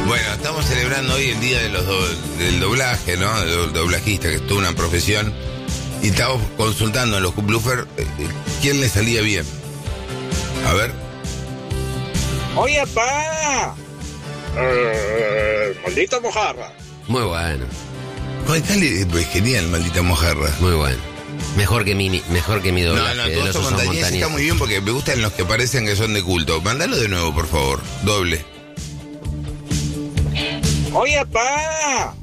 Bueno, estamos celebrando hoy el día de del doblaje, ¿no? Del doblajista, que es toda una profesión. Y estamos consultando en los Cuplufers quién le salía bien. A ver. Oye, pa. Maldita mojarra. Muy bueno. Es genial, maldita mojarra. Muy bueno. Mejor que mi doblaje. No, todos son montañeses. Está muy bien porque me gustan los que parecen que son de culto. Mándalo de nuevo, por favor. Doble. Oye, pa.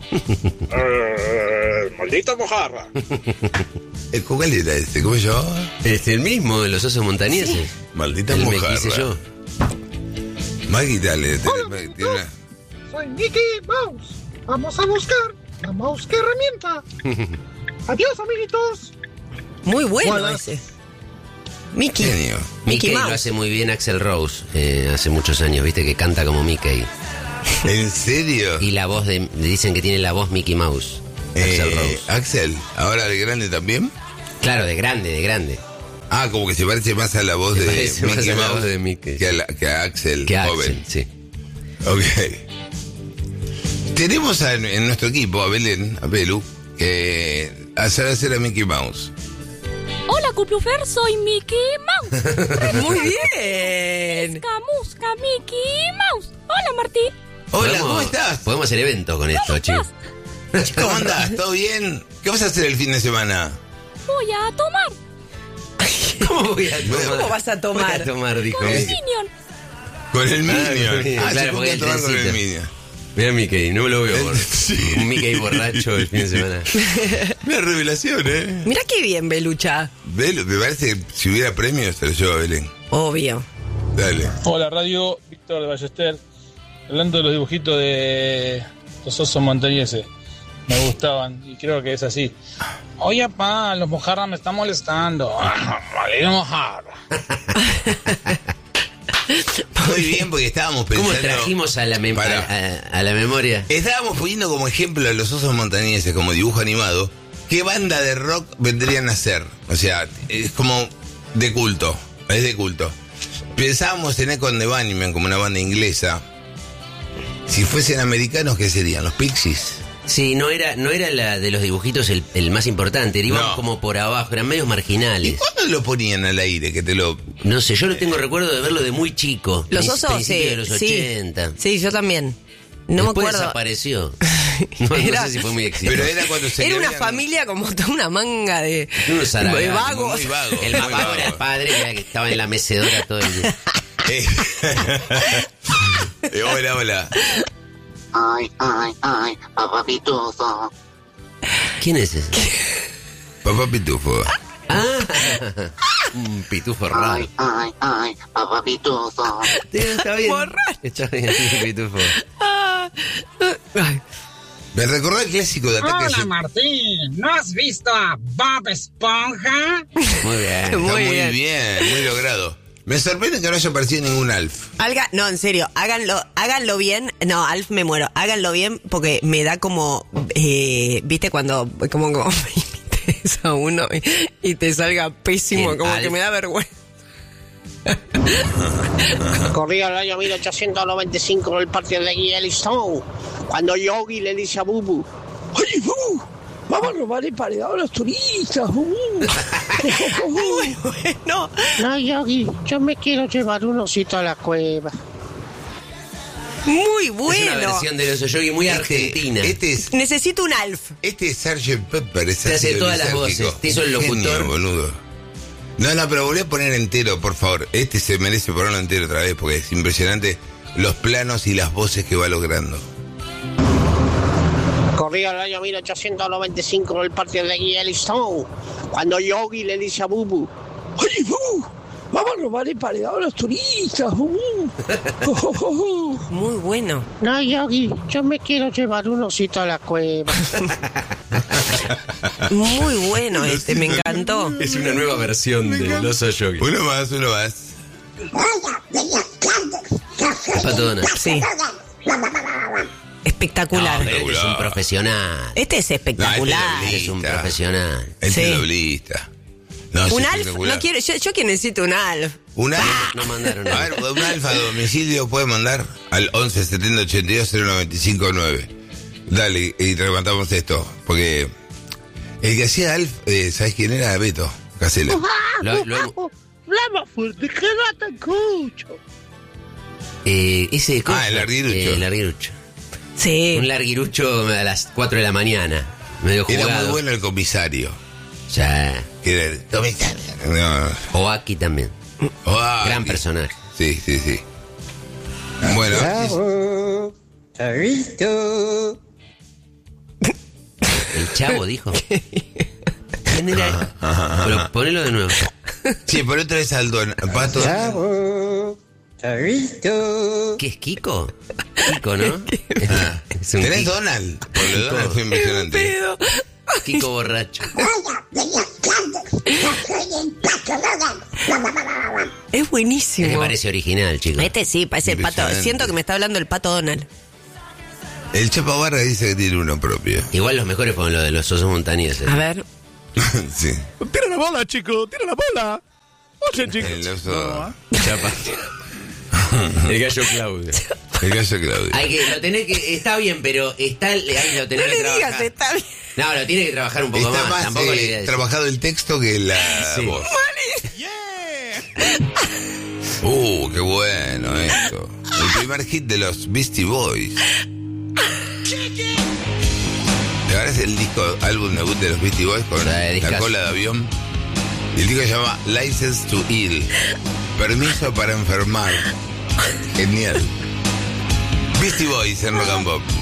Maldita mojarra. ¿Cuál era este? ¿Cómo se llamaba? El mismo de los osos montañeses. Sí. Maldita el mojarra. Me quise yo. Maggie, dale. Hola, soy Mickey Mouse. Vamos a buscar la mouse que herramienta. Adiós, amiguitos. Muy bueno Hola. ese. Mickey. Genio. Mickey Mouse. lo hace muy bien Axl Rose. Hace muchos años, viste, que canta como Mickey. ¿En serio? Y la voz dicen que tiene la voz Mickey Mouse. Axl Rose. Axel, ¿ahora de grande también? Claro, de grande. Ah, como que se parece más a la voz de parece más Mickey a la Mouse voz de Mickey. que a Axel, Que joven. Axel, sí. Ok. Tenemos en nuestro equipo a Belén, a Belu, que hacer a Mickey Mouse. Hola, Cuplufer, soy Mickey Mouse. Muy bien. Musca, Mickey Mouse. Hola, Martín. Hola, ¿cómo estás? Podemos hacer evento con esto, chicos. ¿Cómo andás? ¿Todo bien? ¿Qué vas a hacer el fin de semana? Voy a tomar ¿Cómo voy a tomar? ¿Cómo vas a tomar? Voy a tomar, dijo con el Mickey. Minion. Con el Minion. Claro, se porque junta a el tomar con el trencito. Minion. Mira Mickey, no me lo veo. Sí. Un Mickey borracho el fin de semana. Una revelación, ¿eh? Mira qué bien, Belucha. Belu, me parece que si hubiera premios se lo lleva a Belén. Obvio. Dale. Hola radio, Víctor de Ballester. Hablando de los dibujitos de los osos montañeses, me gustaban y creo que es así. Oye, pa, los mojarras me están molestando. Vale, mojarra. Muy bien, porque estábamos pensando... ¿Cómo trajimos a la memoria? Estábamos poniendo como ejemplo a los osos montañeses como dibujo animado. ¿Qué banda de rock vendrían a ser? O sea, es como de culto. Es de culto. Pensábamos en Echo and the Bunnymen como una banda inglesa. Si fuesen americanos, ¿qué serían? ¿Los Pixies? Sí, no era la de los dibujitos el más importante, iban No. como por abajo, eran medios ¿Y marginales. cuándo lo ponían al aire? Que te lo... No sé, yo no tengo recuerdo de verlo de muy chico. Los osos, principios sí. de los Sí. 80. Sí, yo también. No Después me acuerdo. desapareció. No Era- sé si fue muy exitoso. Pero era cuando se Era le una habían- familia como toda una manga de Unos haraganes, de vagos. Muy vago. El más vago era el padre que estaba en la mecedora todo el día. Hola. Ay, papá pituzo. ¿Quién es ese? Papá Pitufo. Un pitufo raro. Ay, papá pituzo. Está bien. Borracho. Está bien, un pitufo. Ay, Me recordó el clásico de Ataque Hola, Se- Martín. ¿No has visto a Bob Esponja? Muy bien. Está Muy muy bien. bien, muy logrado. Me sorprende que no haya aparecido ningún Alf. no, en serio, háganlo bien. No, Alf, me muero. Háganlo bien porque me da como, viste, como imites a uno y te salga pésimo, ¿Quién, como Alf? que me da vergüenza. Corría el año 1895 en el parque de Yellowstone, cuando Yogi le dice a Bubu: ¡Oye, Bubu! ¡Vamos a robar el paredado a los turistas! Bubu". Muy bueno. No, Yogi, yo me quiero llevar un osito a la cueva. Muy Es una bueno. versión de los Yogi muy argentina. Este es Necesito un Alf. Sgt. Pepper. Es Te hace ácido todas las lisérgico. voces, te hizo el Un genio, locutor. boludo. No, pero volví a poner entero, por favor. Este se merece ponerlo entero otra vez porque es impresionante los planos y las voces que va logrando. Corría el año 1895 en el parque de Yellowstone, cuando Yogi le dice a Bubu: ¡Oye, Bubu! ¡Vamos a robar el paredado a los turistas! Bubu". Muy bueno. No, Yogi, yo me quiero llevar un osito a la cueva. Muy bueno me encantó. Es una nueva versión del oso Yogi. Uno más. Patona. Sí. Espectacular. No, pero este es un profesional. Este es espectacular. No, Es un profesional. Este Sí. es doblista. No, es Un Alf, espectacular. no quiero, yo que necesito un Alf. Un Alf. No mandaron A nada. ver, un Alf a domicilio puede mandar al 11 70 82 095 9. Dale, y rematamos esto. Porque el que hacía Alf, ¿sabes quién era? Beto Casella. Habla más fuerte que no te escucho. Ese cosa, el larguirucho. El larguirucho. Sí. Un larguirucho a las 4 de la mañana. Medio Era jugado. muy bueno el comisario. Ya. Que era el comisario. No. O aquí también. Ah, Gran sí. personaje. Sí, sí, sí. Bueno, El Chavo dijo. ¿Quién era? Pero ponelo de nuevo. sí, por otra vez Aldo Pato. ¿Qué es Kiko? Kiko, ¿no? Es un Tenés Kiko. Donald. Por lo de Donald fue impresionante. Pedo. Kiko borracho. Es buenísimo. Me parece original, chicos. Este sí, parece el pato. Impresionante. Siento que me está hablando el pato Donald. El Chapa Barra dice que tiene uno propio. Igual los mejores fueron los de los osos montañeses. A ver. sí. Tira la bola, chico, tira la bola. Oye, chicos. El oso. Chapa. El gallo Claudio. El gallo Claudio. Hay que, lo tenés que, está bien, pero está, ahí lo tenés No que le digas, trabajar. está bien. No, lo tiene que trabajar un poco Está más. más Tampoco la idea es. trabajado el texto que la Sí. voz. Qué bueno esto. El primer hit de los Beastie Boys. Y ahora es el disco, álbum debut de los Beastie Boys con la discazo. cola de avión. Y el disco se llama License to Ill. Permiso para enfermar. Genial. Beastie Boys en Rock and Pop.